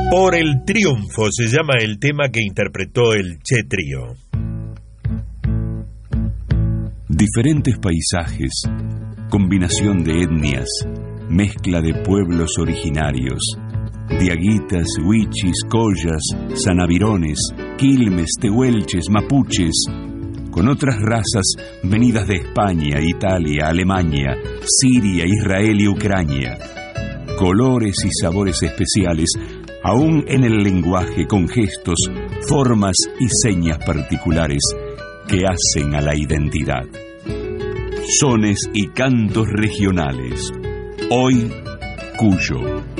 Por el triunfo se llama el tema que interpretó el Che Trío. Diferentes paisajes, combinación de etnias, mezcla de pueblos originarios, diaguitas, huichis, collas, sanavirones, quilmes, tehuelches, mapuches, con otras razas venidas de España, Italia, Alemania, Siria, Israel y Ucrania. Colores y sabores especiales, aún en el lenguaje, con gestos, formas y señas particulares que hacen a la identidad. Sones y cantos regionales. Hoy, Cuyo.